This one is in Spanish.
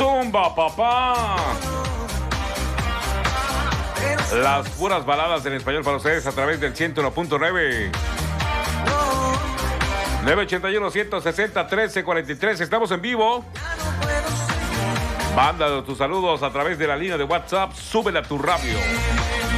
Zumba, papá. Las puras baladas en español para ustedes a través del 101.9. 981-160-1343. Estamos en vivo. Manda tus saludos a través de la línea de WhatsApp. Súbela a tu radio.